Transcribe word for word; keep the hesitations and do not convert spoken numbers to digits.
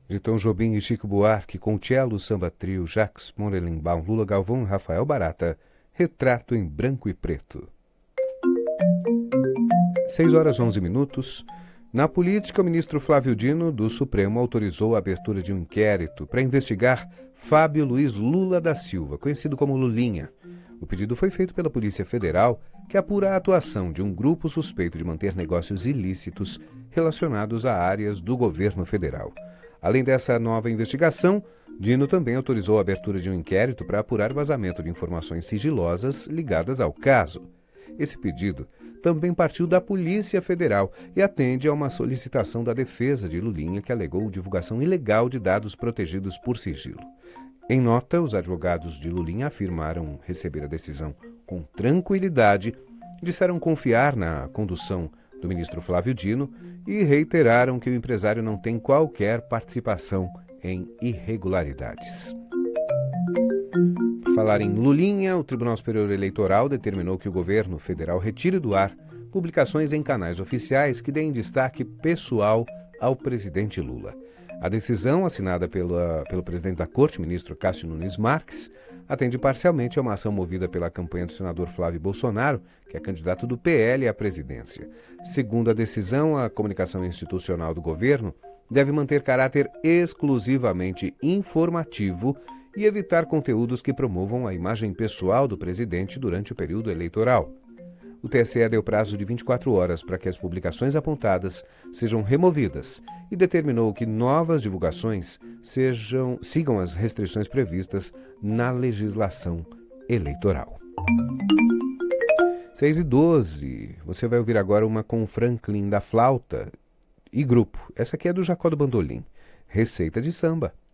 de Tom Jobim e Chico Buarque, com cello, samba trio, Jacques Morelenbaum, Lula Galvão e Rafael Barata, Retrato em Branco e Preto. seis horas e onze minutos. Na política, o ministro Flávio Dino, do Supremo, autorizou a abertura de um inquérito para investigar Fábio Luiz Lula da Silva, conhecido como Lulinha. O pedido foi feito pela Polícia Federal, que apura a atuação de um grupo suspeito de manter negócios ilícitos relacionados a áreas do governo federal. Além dessa nova investigação, Dino também autorizou a abertura de um inquérito para apurar vazamento de informações sigilosas ligadas ao caso. Esse pedido também partiu da Polícia Federal e atende a uma solicitação da defesa de Lulinha, que alegou divulgação ilegal de dados protegidos por sigilo. Em nota, os advogados de Lulinha afirmaram receber a decisão com tranquilidade, disseram confiar na condução do ministro Flávio Dino e reiteraram que o empresário não tem qualquer participação em irregularidades. Por falar em Lulinha, o Tribunal Superior Eleitoral determinou que o governo federal retire do ar publicações em canais oficiais que deem destaque pessoal ao presidente Lula. A decisão, assinada pela, pelo presidente da Corte, ministro Cássio Nunes Marques, atende parcialmente a uma ação movida pela campanha do senador Flávio Bolsonaro, que é candidato do P L à presidência. Segundo a decisão, a comunicação institucional do governo deve manter caráter exclusivamente informativo e evitar conteúdos que promovam a imagem pessoal do presidente durante o período eleitoral. O T S E deu prazo de vinte e quatro horas para que as publicações apontadas sejam removidas e determinou que novas divulgações sejam, sigam as restrições previstas na legislação eleitoral. seis e doze. Você vai ouvir agora uma com Franklin da flauta e grupo. Essa aqui é do Jacó do Bandolim. Receita de samba.